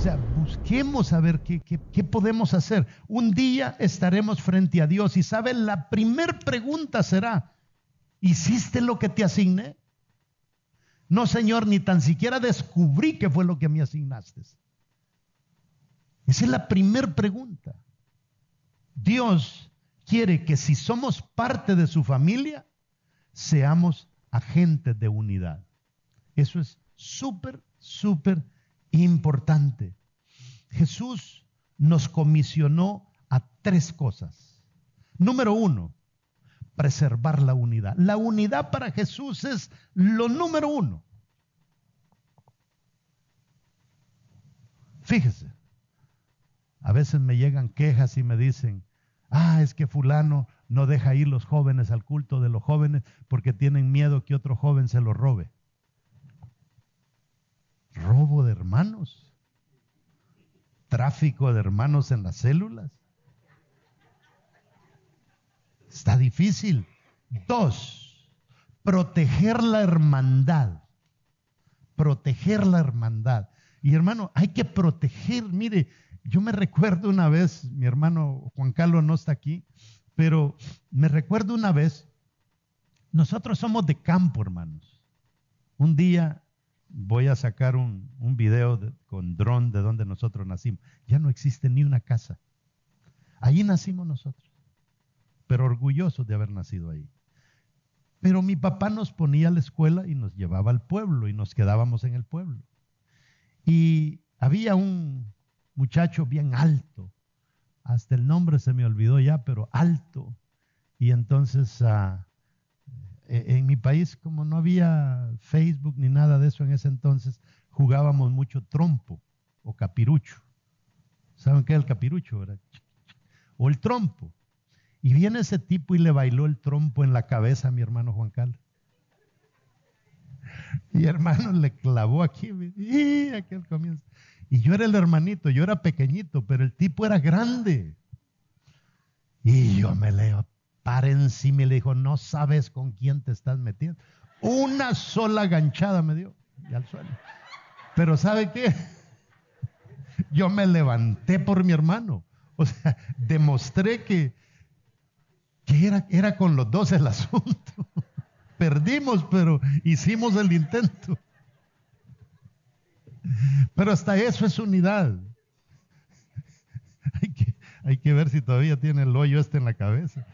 sea, busquemos a ver qué podemos hacer. Un día estaremos frente a Dios y ¿saben? La primer pregunta será, ¿hiciste lo que te asigné? No, Señor, ni tan siquiera descubrí qué fue lo que me asignaste. Esa es la primer pregunta. Dios quiere que si somos parte de su familia, seamos agentes de unidad. Eso es súper importante. Jesús nos comisionó a 3 cosas. Número 1, preservar la unidad. La unidad para Jesús es lo número 1. Fíjese, a veces me llegan quejas y me dicen, es que fulano no deja ir los jóvenes al culto de los jóvenes porque tienen miedo que otro joven se lo robe. ¿Robo de hermanos? ¿Tráfico de hermanos en las células? Está difícil. 2, proteger la hermandad. Proteger la hermandad. Y hermano, hay que proteger. Mire, yo me recuerdo una vez, mi hermano Juan Carlos no está aquí, pero me recuerdo una vez, nosotros somos de campo, hermanos. Un día voy a sacar un video con dron de donde nosotros nacimos. Ya no existe ni una casa. Allí nacimos nosotros, pero orgullosos de haber nacido ahí. Pero mi papá nos ponía a la escuela y nos llevaba al pueblo y nos quedábamos en el pueblo. Y había un muchacho bien alto, hasta el nombre se me olvidó ya, pero alto. Y entonces en mi país, como no había Facebook ni nada de eso en ese entonces, jugábamos mucho trompo o capirucho. ¿Saben qué es el capirucho, verdad? O el trompo. Y viene ese tipo y le bailó el trompo en la cabeza a mi hermano Juan Carlos. Y hermano le clavó aquí, y aquel comienzo. Y yo era el hermanito, yo era pequeñito, pero el tipo era grande. Y yo me le paré encima y le dijo, no sabes con quién te estás metiendo. Una sola ganchada me dio y al suelo. Pero ¿sabe qué? Yo me levanté por mi hermano. O sea, demostré que era con los dos el asunto. Perdimos, pero hicimos el intento. Pero hasta eso es unidad. Hay que ver si todavía tiene el hoyo en la cabeza.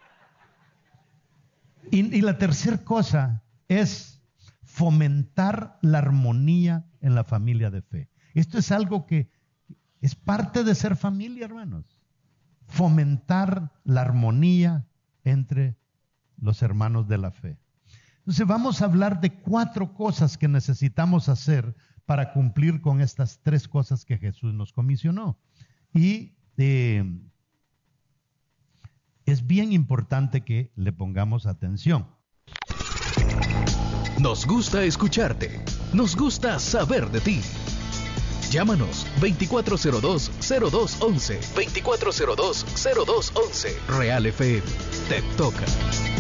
Y la tercera cosa es fomentar la armonía en la familia de fe. Esto es algo que es parte de ser familia, hermanos. Fomentar la armonía entre los hermanos de la fe. Entonces vamos a hablar de 4 cosas que necesitamos hacer para cumplir con estas 3 cosas que Jesús nos comisionó. Y es bien importante que le pongamos atención. Nos gusta escucharte. Nos gusta saber de ti. Llámanos 2402-0211. 2402-0211. Real FM. Te toca.